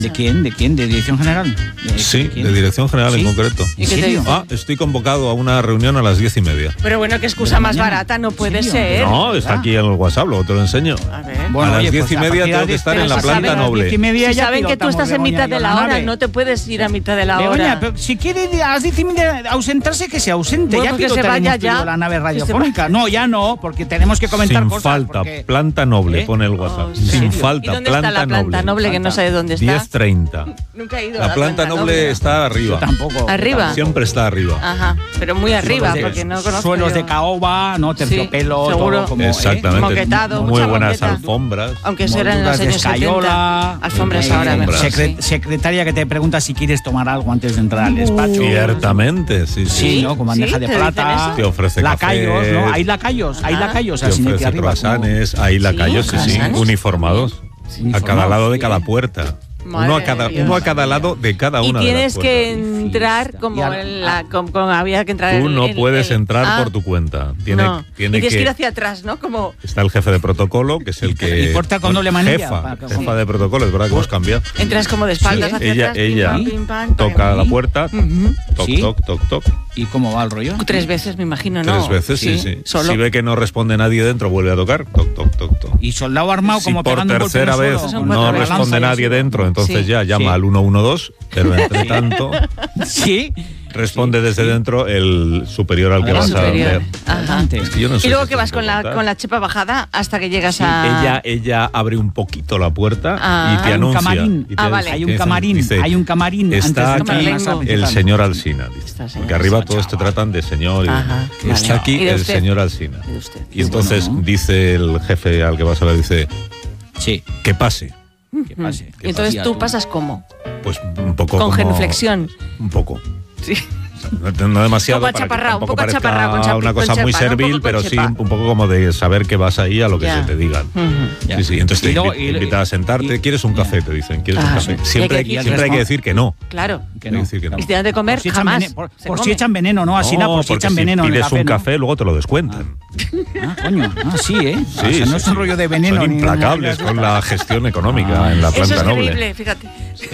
¿De quién? ¿De quién? ¿De Dirección General? Sí, de Dirección General en concreto. ¿Y qué te dice? Estoy convocado a una reunión a las 10:30. Pero bueno, qué excusa más barata, no puede ser. No, está aquí en el WhatsApp, luego te lo enseño. A ver. Bueno, a las oye, 10:30 tengo que estar en la planta noble. Si saben que tú estás en mitad de la hora, no te puedes ir a mitad de la hora. Begoña, pero si quiere a las 10:30 ausentarse, que se ausente. Bueno, ya que se vaya ya. La nave radiofónica. No, ya no, porque tenemos que comentar Sin cosas. falta, porque... planta noble, pone el WhatsApp. ¿En serio? Sin ¿Y falta, dónde está la planta noble? Que no sabe dónde está. 10:30. Nunca he ido La a planta noble está arriba. Tampoco. ¿Arriba? Siempre está arriba. Ajá, pero muy arriba, porque no conozco. Suelos yo. de caoba, ¿no? Terciopelo, Sí, seguro. todo como... Exactamente. Moquetado, Muy mucha buenas moqueta. alfombras. Aunque eso era en los molduras de años escayola, 70. Alfombras ahora mejor. Sí. Secretaria que te pregunta si quieres tomar algo antes de entrar al despacho. Ciertamente, sí. Sí, ¿no? Con bandeja ¿Sí? de ¿Te dicen plata. eso? Te ofrece lacayos, café. ¿no? Hay lacayos, Te así de ofrece arriba. croissants, hay lacayos, sí, croissants. uniformados. A cada lado de cada puerta. Uno a cada lado de cada una Y de tienes las puertas. que entrar como en la. Como había que entrar Tú no puedes entrar Ah, por tu cuenta. y tienes que ir que hacia atrás, ¿no? Como. Está el jefe de protocolo, que es el que. Y porta con doble manilla. Jefa de protocolo, es verdad que hemos cambiado. Entras como de espaldas hacia Ella, atrás. ella pim, pam, toca la puerta, toc, Sí. toc, toc, toc. ¿Y cómo va el rollo? 3 veces, me imagino, ¿no? 3 veces, sí. Solo. Si ve que no responde nadie dentro, vuelve a tocar, toc, toc, toc, toc. Y soldado armado Si como por pegando un golpe tercera en el vez suelo, Son con no cuatro la veces. responde lanza y nadie así. dentro, entonces Sí. ya llama Sí. al 112, pero entre tanto Sí. responde desde dentro el superior al que El vas a superior. ver. Ajá. Es que yo no sé Y luego si que esto vas se con puede la, contar. con la chepa bajada hasta que llegas a. Ella abre un poquito la puerta Ah. y te Hay un anuncia. camarín. y te Vale. dice- Hay un camarín, dice, hay un camarín. Está antes de aquí entrar a la el sala señor Alsina. dice. Está el señor Porque arriba Alsina, todos te chaval. tratan de señor. Ajá, vale. Está aquí ¿Y de el usted? señor Alsina. Y de usted. Y entonces Bueno. dice el jefe al que vas a ver, dice, Sí. que pase. Que pase. Y entonces Hostia, tú pasas como. Pues un poco Con como- genuflexión. Un poco. Sí. No demasiado Un poco para que achaparrado, tampoco un poco parezca achaparrado, con una chapi- cosa con muy chepa, ¿no? Un servil, poco con pero sí chepa. un poco como de saber que vas ahí a lo que Ya. se te digan. Ujú. Ya. Sí, sí, entonces te Y luego- invita a sentarte. ¿Quieres un café? Te dicen. ¿Quieres un Ah, café? sí. Siempre, Y hay que- siempre hay que decir que no. Claro. Que Hay que no. decir que no. Y si te dan de comer, Por si echan jamás. veneno, se por si come. echan veneno, ¿no? Así No, por si porque echan veneno en el pides café. un ¿no? café, luego te lo descuentan. Ah, coño. Ah, sí, ¿eh? Sí, o sea, no sí, es un sí. rollo de veneno. Son ni implacables nada. con la gestión económica en la Eso planta es noble. terrible, fíjate.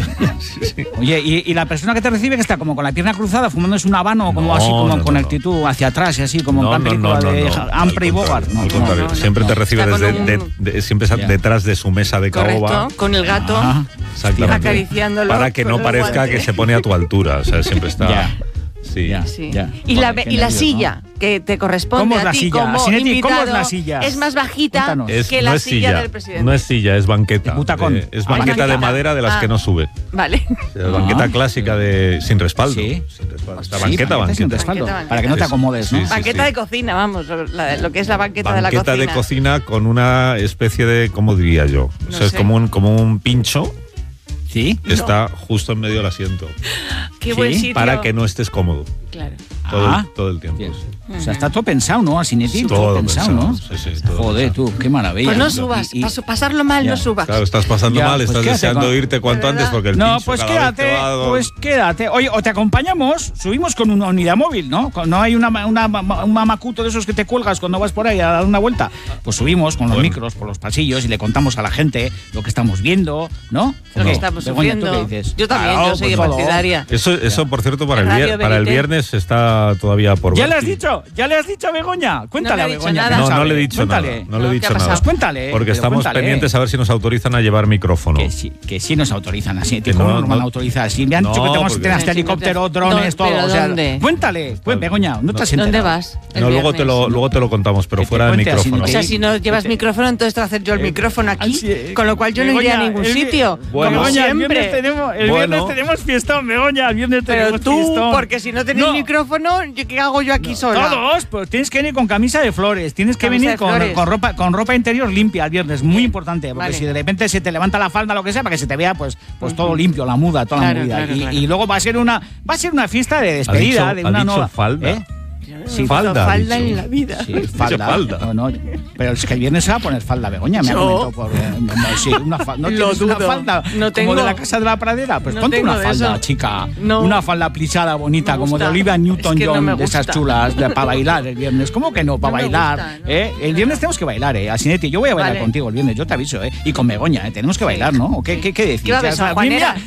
Oye, y la persona que te recibe que está como con la pierna cruzada, fumándose un habano, como No, así, como no, con no, actitud hacia atrás y así, como en No, plan no, película no, de no. Humphrey Al Bogart. contrario, No, al no, contrario. no, no. Siempre te recibe Está con siempre está Ya. detrás de su mesa de caoba. Correcto, con el gato. Ajá. Exactamente. Acariciándolo Para que con no el parezca guante. que se pone a tu altura. O sea, siempre está. Ya. Sí. Ya. Sí. Ya. Y, Joder, qué y la nervios, silla que te corresponde ¿Cómo es a la ti silla? como Sinetti, ¿cómo es invitado la silla? es más bajita Cuéntanos. que no la es silla del presidente. No es silla, es banqueta. De butacón. Es Ah, banqueta de banqueta. madera de las Ah. que no sube. Vale. La banqueta clásica de sin respaldo. Sí. Sin respaldo. Esta Sí, banqueta, sin banqueta. respaldo, Banqueta, para que no te banqueta. acomodes, ¿no? Sí, sí. Banqueta de cocina, vamos, lo que es la banqueta de la Banqueta cocina. de cocina con una especie de, ¿cómo diría yo? No O sea, es sé. como un pincho. Sí. Está justo en medio del asiento. Qué Sí, buen sitio. Para que no estés cómodo. Claro. Todo el tiempo. Bien. sí. O sea, está todo pensado, ¿no? Asinetti, todo Todo pensado, pensado, ¿no? sí, sí, todo Joder, pensado. tú, qué maravilla. Pues no ¿no? subas, Y- pasarlo mal, Ya. no subas. Claro, estás pasando Ya, mal, pues estás quédate deseando con- irte cuanto ¿De antes verdad? porque el No, pincho pues cada vez quédate, te va- pues quédate. Oye, o te acompañamos, subimos con una unidad móvil, ¿no? No hay un mamacuto de esos que te cuelgas cuando vas por ahí a dar una vuelta. Pues subimos con los Bueno. micros por los pasillos y le contamos a la gente lo que estamos viendo, ¿no? Lo ¿Qué? que estamos Begoña, ¿tú sufriendo. qué dices? Yo también, Claro, yo soy pues todo. partidaria. Eso por cierto, para Radio el Verité. viernes está todavía por ¿Ya ver. le has dicho? ¿Ya le has dicho a Begoña? Cuéntale No a le he dicho Begoña. nada. que No, sabe. no le he dicho Cuéntale. nada. No le he ¿Qué dicho ha pasado? nada. Pues cuéntale. Porque pero estamos cuéntale. pendientes a ver si nos autorizan a llevar micrófono. Que sí nos autorizan así. Que ¿Cómo no, nos van a no. autorizar? Si me han dicho No, que tenemos que porque- tener hasta Sí, helicóptero, no te- drones, todo. ¿pero O sea, dónde? cuéntale. Pues Begoña, no te has ¿Dónde enterado. vas? el No, luego viernes? te lo contamos, pero Que te fuera de cuente así, micrófono. O sea, si no llevas micrófono, entonces te voy a hacer yo el micrófono aquí, con lo cual yo no iría a ningún sitio. Bueno. como Begoña, siempre. el Bueno. viernes tenemos fiestón, Begoña. El viernes Pero tenemos tú, fiestón. porque si no tenés No. micrófono, ¿qué hago yo aquí sola? Todos, pues tienes que venir con camisa de flores, tienes que Camisa venir de flores. con ropa interior limpia el viernes, muy importante, porque Vale. si de repente se te levanta la falda, lo que sea, para que se te vea, pues todo limpio, la muda, toda Claro, la movida. claro, y, claro. y luego va a ser una fiesta de despedida, ¿Ha de dicho una nueva. falda? ¿Eh? Sí, falda en la vida. Sí, falda. No, pero es que el viernes se va a poner falda, Begoña. Me ha comentado por. Sí, una falda. ¿No tienes una falda como de la Casa de la Pradera? Pues ponte una falda, chica. No. Una falda plisada bonita, como de Olivia Newton-John, de esas chulas, para bailar el viernes. ¿Cómo que no? Para bailar. Gusta, ¿no? El viernes tenemos que bailar, Asinete. Yo voy a bailar contigo el viernes, yo te aviso, Y con Begoña, tenemos que bailar, ¿no? ¿O qué decís? ¿Qué va a besar, Juanera?